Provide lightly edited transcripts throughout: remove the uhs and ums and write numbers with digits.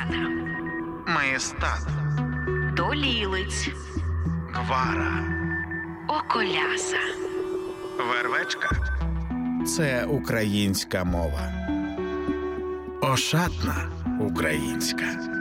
Маєстат, Долілиць, Гвара, Околяса, Вервечка – це українська мова. Ошатна українська.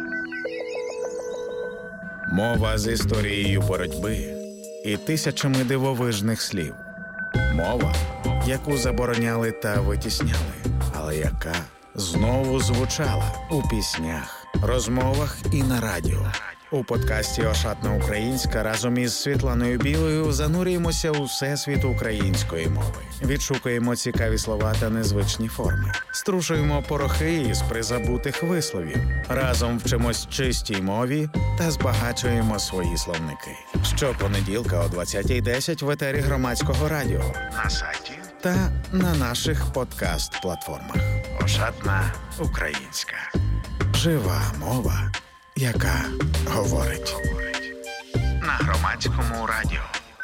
Мова з історією боротьби і тисячами дивовижних слів. Мова, яку забороняли та витісняли, але яка знову звучала у піснях, розмовах і на радіо. У подкасті «Ошатна українська» разом із Світланою Білою занурюємося у всесвіт української мови. Відшукуємо цікаві слова та незвичні форми. Струшуємо порохи із призабутих висловів. Разом вчимось чистій мові та збагачуємо свої словники. Щопонеділка о 20:10 в етері Громадського радіо, на сайті та на наших подкаст-платформах. «Ошатна українська». Жива мова, яка говорить. На Громадському радіо.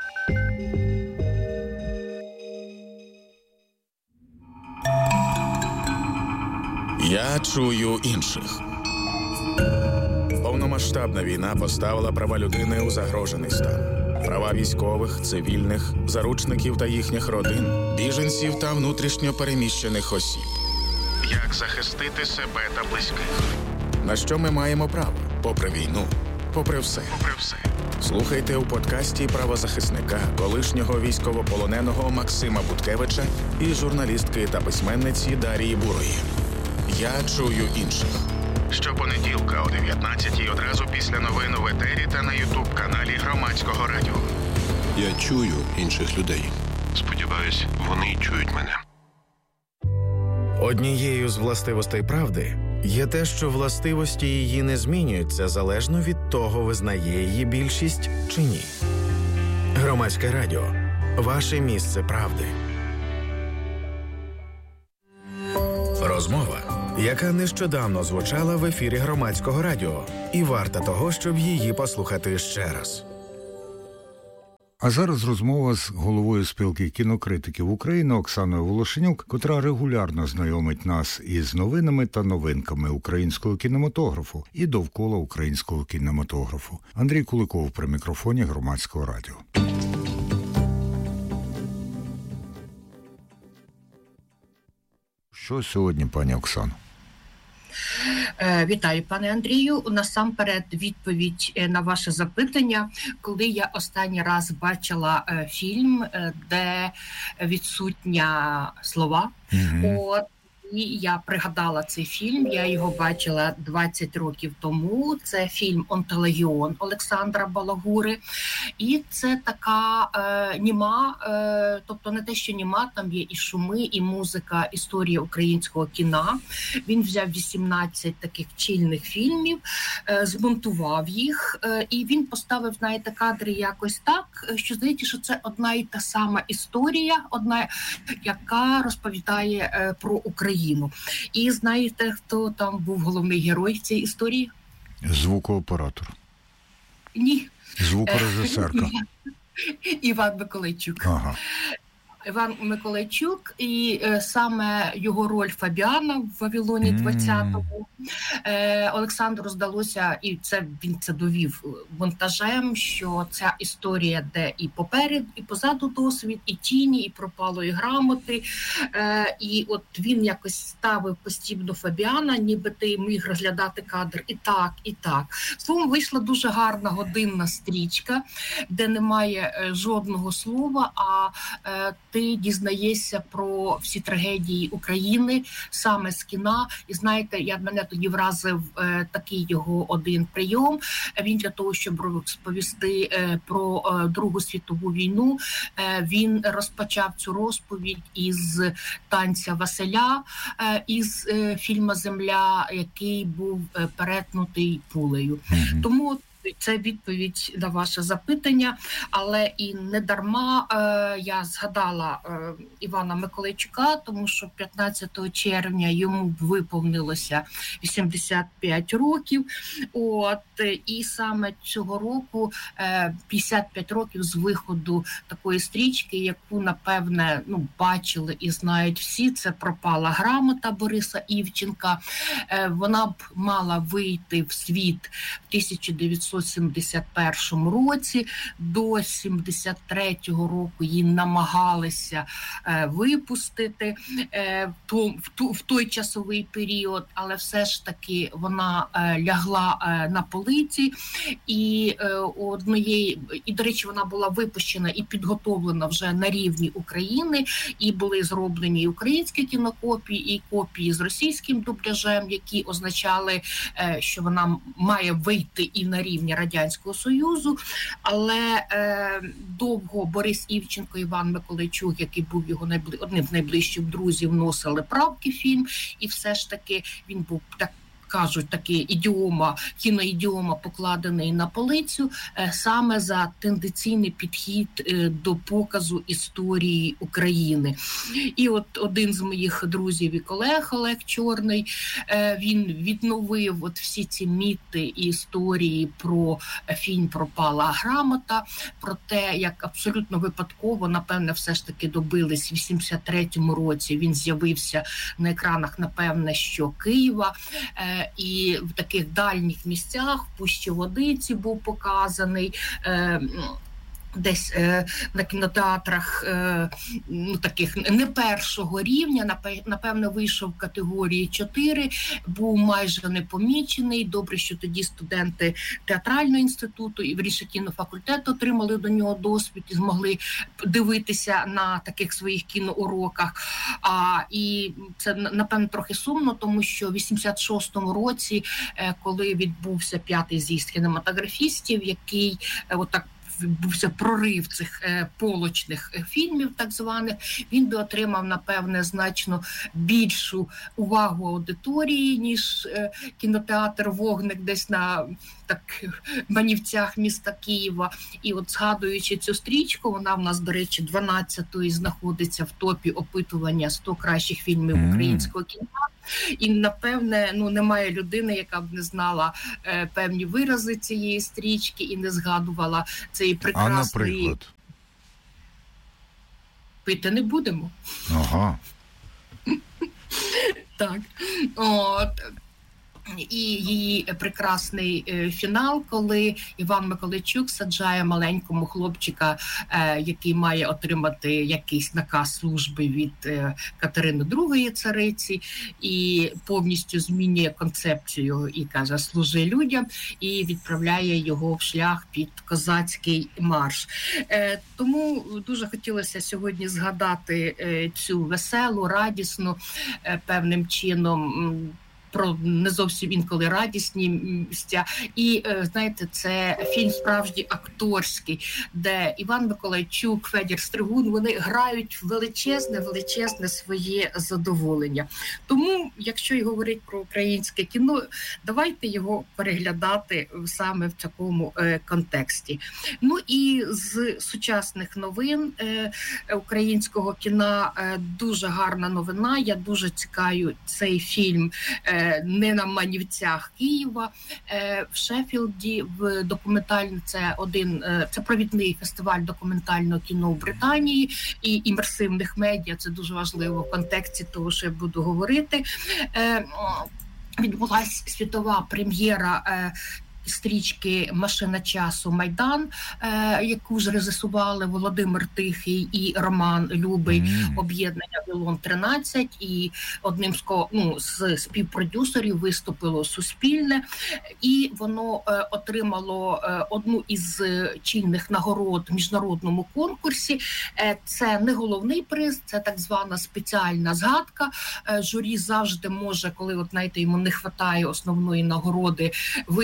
Я чую інших. Повномасштабна війна поставила права людини у загрожений стан. Права військових, цивільних, заручників та їхніх родин, біженців та внутрішньо переміщених осіб. Як захистити себе та близьких? На що ми маємо право? Попри війну, попри все. Слухайте у подкасті правозахисника, колишнього військовополоненого Максима Буткевича і журналістки та письменниці Дарії Бурої. Я чую інших. Щопонеділка о 19:00 одразу після новин в етері та на ютуб-каналі Громадського радіо. Я чую інших людей. Сподіваюсь, вони чують мене. Однією з властивостей правди є те, що властивості її не змінюються залежно від того, визнає її більшість чи ні. Громадське радіо. Ваше місце правди. Розмова, яка нещодавно звучала в ефірі Громадського радіо, і варта того, щоб її послухати ще раз. А зараз розмова з головою спілки кінокритиків України Оксаною Волошенюк, котра регулярно знайомить нас із новинами та новинками українського кінематографу і довкола українського кінематографу. Андрій Куликов при мікрофоні Громадського радіо. Що сьогодні, пані Оксано? Вітаю, пане Андрію. Насамперед відповідь на ваше запитання. Коли я останній раз бачила фільм, де відсутня слова, і я пригадала цей фільм, я його бачила 20 років тому. Це фільм «Онтологіон» Олександра Балагури. І це така німа, тобто не те, що німа, там є і шуми, і музика, історія українського кіна. Він взяв 18 таких чільних фільмів, змонтував їх, і він поставив, знаєте, кадри якось так, що здається, що це одна і та сама історія, одна, яка розповідає про Україну. І знаєте, хто там був головний герой в цій історії? Звукооператор. Ні. Звукорежисерка. Іван Миколайчук. Ага. Іван Миколайчук, і саме його роль Фабіана в «Вавилоні 20-му» Олександру здалося, і він це довів монтажем, що ця історія, де і поперед, і позаду досвід, і тіні, і пропалої грамоти. І от він якось ставив постійно Фабіана, ніби ти міг розглядати кадр і так, і так. Словом, вийшла дуже гарна годинна стрічка, де немає жодного слова, а ти дізнаєшся про всі трагедії України саме з кіна. І знаєте, мене тоді вразив такий його один прийом. Він для того, щоб розповісти про Другу світову війну, він розпочав цю розповідь із танця Василя, із фільму «Земля», який був перетнутий пулею. Тому Це відповідь на ваше запитання, але і не дарма я згадала Івана Миколайчука, тому що 15 червня йому виповнилося 85 років. І саме цього року 55 років з виходу такої стрічки, яку, напевне, бачили і знають всі. Це «Пропала грамота» Бориса Івченка. Вона б мала вийти в світ в 1971 році. До 73-го року її намагалися випустити в той часовий період, але все ж таки вона лягла на полиці. І до речі, вона була випущена і підготовлена вже на рівні України, і були зроблені і українські кінокопії, і копії з російським дубляжем, які означали, що вона має вийти і на рівні Радянського Союзу. Але довго Борис Івченко, Іван Миколайчук, який був його одним з найближчих друзів, носили правки в фільм, і все ж таки він був такий кіноідіома покладений на полицю саме за тенденційний підхід до показу історії України. І один з моїх друзів і колег, Олег Чорний, він відновив всі ці міти і історії про фільм «Пропала грамота», про те, як абсолютно випадково, напевне, все ж таки добились в 83-му році. Він з'явився на екранах, напевне, що Києва, і в таких дальніх місцях, в Пущі Водиці був показаний, десь на кінотеатрах таких не першого рівня, напевно, вийшов в категорії 4, був майже непомічений. Добре, що тоді студенти театрального інституту і кінофакультету отримали до нього досвід і змогли дивитися на таких своїх кіноуроках. І це, напевно, трохи сумно, тому що в 86-му році, коли відбувся 5-й з'їзд кінематографістів, який відбувся прорив цих полочних фільмів, так званих, він би отримав, напевне, значно більшу увагу аудиторії, ніж кінотеатр «Вогник» десь на манівцях міста Києва. І згадуючи цю стрічку, вона в нас, до речі, 12-ї знаходиться в топі опитування 100 кращих фільмів українського кіно. І, напевне, немає людини, яка б не знала певні вирази цієї стрічки і не згадувала цей прекрасний... А, наприклад? Пити не будемо. Ага. Так. І її прекрасний фінал, коли Іван Миколайчук саджає маленькому хлопчика, який має отримати якийсь наказ служби від Катерини II цариці, і повністю змінює концепцію і каже «служи людям», і відправляє його в шлях під козацький марш. Тому дуже хотілося сьогодні згадати цю веселу, радісну, певним чином, про не зовсім інколи радісні місця. І, знаєте, це фільм справді акторський, де Іван Миколайчук, Федір Стригун, вони грають величезне своє задоволення. Тому, якщо й говорити про українське кіно, давайте його переглядати саме в такому контексті. І з сучасних новин українського кіна дуже гарна новина. Я дуже чекаю цей фільм не на манівцях Києва, в Шеффілді, в це провідний фестиваль документального кіно в Британії і імерсивних медіа. Це дуже важливо в контексті того, що я буду говорити. Відбулася світова прем'єра стрічки «Машина часу. Майдан», яку ж режисували Володимир Тихий і Роман Любий, об'єднання «Вавилон-13», і одним з співпродюсерів виступило Суспільне, і воно отримало одну із чинних нагород в міжнародному конкурсі. Це не головний приз, це так звана спеціальна згадка. Журі завжди може, коли йому не вистачає основної нагороди, висловити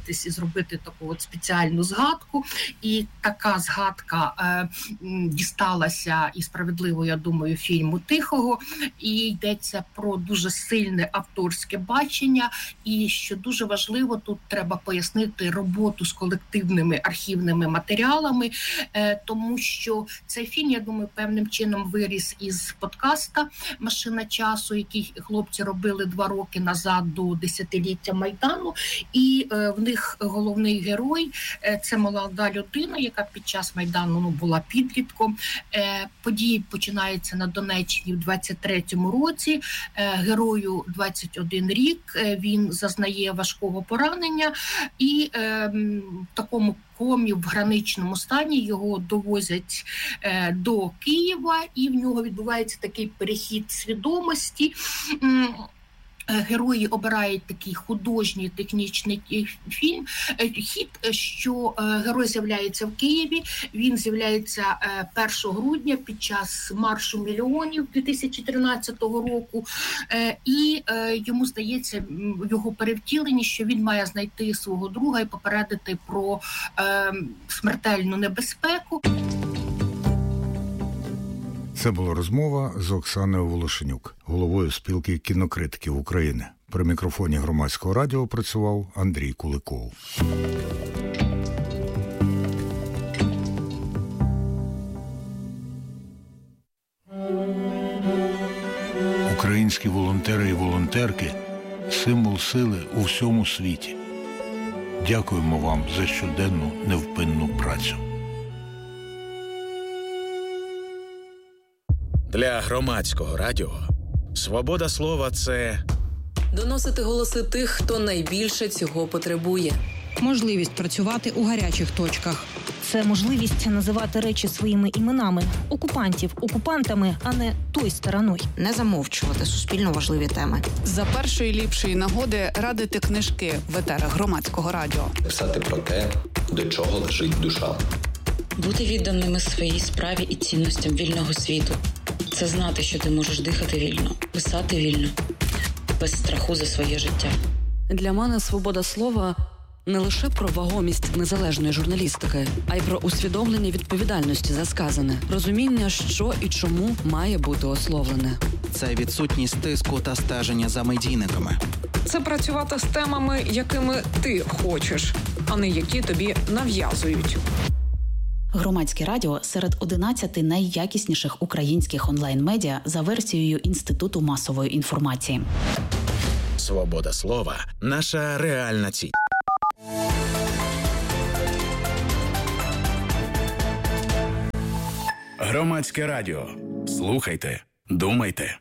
погодитись і зробити таку от спеціальну згадку. І така згадка дісталася, і справедливо, я думаю, фільму «Тихого». І йдеться про дуже сильне авторське бачення. І, що дуже важливо, тут треба пояснити роботу з колективними архівними матеріалами, тому що цей фільм, я думаю, певним чином виріс із подкаста «Машина часу», який хлопці робили 2 роки назад до 10-ліття Майдану. І в них головний герой – це молода людина, яка під час Майдану була підлітком. Події починаються на Донеччині в 23-му році. Герою 21 рік, він зазнає важкого поранення і в такому комі, в граничному стані його довозять до Києва, і в нього відбувається такий перехід свідомості. Герої обирають такий художній технічний хід, що герой з'являється в Києві. Він з'являється 1 грудня під час маршу мільйонів 2013 року. І йому здається, в його перевтіленні, що він має знайти свого друга і попередити про смертельну небезпеку. Це була розмова з Оксаною Волошенюк, головою спілки кінокритиків України. При мікрофоні Громадського радіо працював Андрій Куликов. Українські волонтери і волонтерки – символ сили у всьому світі. Дякуємо вам за щоденну невпинну працю. Для Громадського радіо свобода слова – це доносити голоси тих, хто найбільше цього потребує. Можливість працювати у гарячих точках. Це можливість називати речі своїми іменами. Окупантів окупантами, а не той стороною. Не замовчувати суспільно важливі теми. За першої ліпшої нагоди радити книжки в етерах Громадського радіо. Писати про те, до чого лежить душа. Бути відданими своїй справі і цінностям вільного світу. Це знати, що ти можеш дихати вільно, писати вільно, без страху за своє життя. Для мене свобода слова – не лише про вагомість незалежної журналістики, а й про усвідомлення відповідальності за сказане, розуміння, що і чому має бути ословлене. Це відсутність тиску та стеження за медійниками. Це працювати з темами, якими ти хочеш, а не які тобі нав'язують. Громадське радіо серед 11 найякісніших українських онлайн-медіа за версією Інституту масової інформації. свобода слова – наша реальна ціль. Громадське радіо. Слухайте, думайте.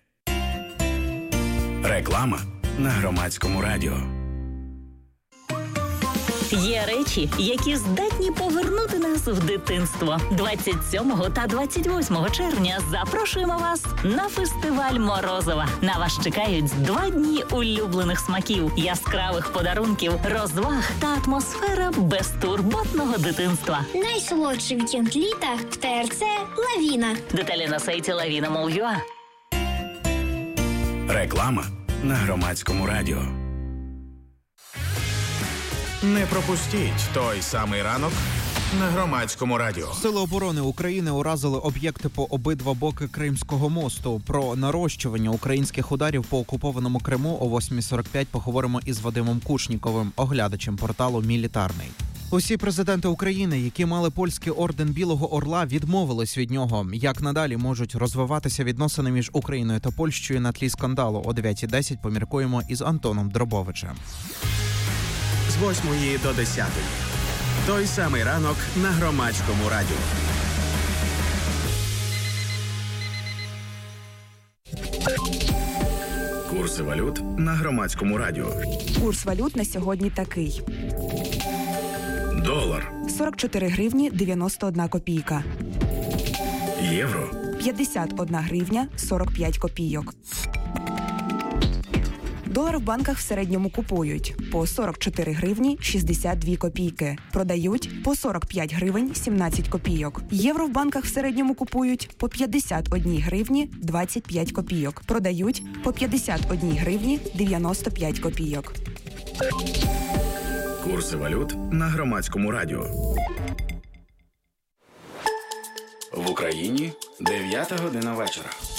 Реклама на Громадському радіо. Є речі, які здатні повернути нас в дитинство. 27 та 28 червня запрошуємо вас на фестиваль Морозова. На вас чекають 2 дні улюблених смаків, яскравих подарунків, розваг та атмосфера безтурботного дитинства. Найсолодший вікенд літа в ТРЦ «Лавіна». Деталі на сайті lavina.mol.ua. Реклама на Громадському радіо. Не пропустіть той самий ранок на Громадському радіо. Сили оборони України уразили об'єкти по обидва боки Кримського мосту. Про нарощування українських ударів по окупованому Криму о 8:45 поговоримо із Вадимом Кушніковим, оглядачем порталу «Мілітарний». Усі президенти України, які мали польський орден Білого Орла, відмовились від нього. Як надалі можуть розвиватися відносини між Україною та Польщею на тлі скандалу? О 9:10 поміркуємо із Антоном Дробовичем. З 8 до 10. Той самий ранок на Громадському радіо. Курси валют на Громадському радіо. Курс валют на сьогодні такий. Долар. 44 гривні 91 копійка. Євро. 51 гривня 45 копійок. Долар в банках в середньому купують по 44 гривні 62 копійки. Продають по 45 гривень 17 копійок. Євро в банках в середньому купують по 51 гривні 25 копійок. Продають по 51 гривні 95 копійок. Курси валют на Громадському радіо. В Україні 9 година вечора.